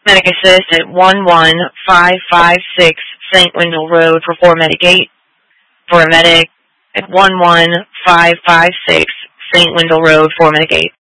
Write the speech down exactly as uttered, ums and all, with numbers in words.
Medic Assist at one one five five six Saint Wendell Road for four Medic eight. For a medic at one one five five six Saint Wendell Road for Medic eight.